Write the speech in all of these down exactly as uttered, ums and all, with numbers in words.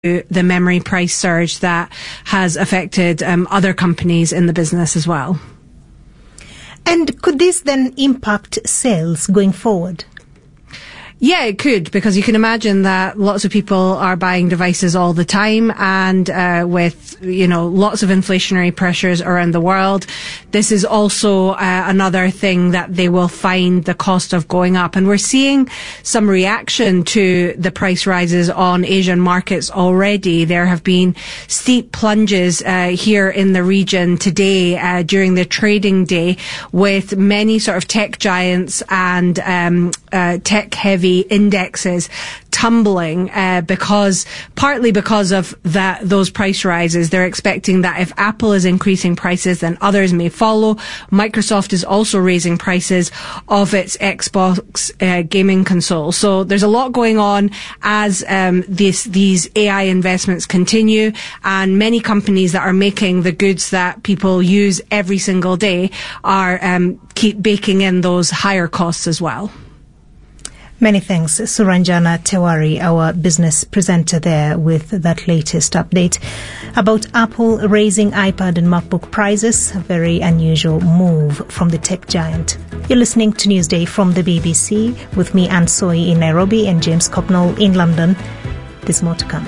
the memory price surge that has affected um, other companies in the business as well. And could this then impact sales going forward? Yeah, it could, because you can imagine that lots of people are buying devices all the time, and uh, with, you know, lots of inflationary pressures around the world, this is also uh, another thing that they will find the cost of going up. And we're seeing some reaction to the price rises on Asian markets already. There have been steep plunges uh, here in the region today uh, during the trading day, with many sort of tech giants and um, uh, tech-heavy indexes tumbling uh, because partly because of that those price rises. They're expecting that if Apple is increasing prices, then others may follow. Microsoft is also raising prices of its Xbox uh, gaming console. So there's a lot going on as um, this, these A I investments continue, and many companies that are making the goods that people use every single day are um, keep baking in those higher costs as well. Many thanks, Suranjana Tewari, our business presenter there, with that latest update about Apple raising iPad and MacBook prices, a very unusual move from the tech giant. You're listening to Newsday from the B B C with me, Anne Soy, in Nairobi, and James Copnall in London. There's more to come.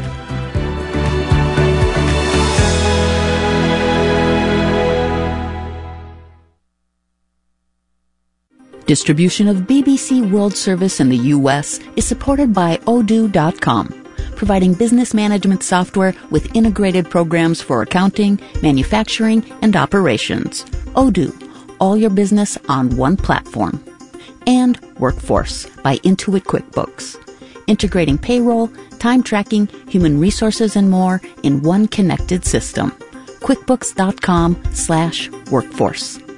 Distribution of B B C World Service in the U S is supported by Odoo dot com, providing business management software with integrated programs for accounting, manufacturing, and operations. Odoo, all your business on one platform. And Workforce by Intuit QuickBooks, integrating payroll, time tracking, human resources, and more in one connected system. QuickBooks dot com slash workforce.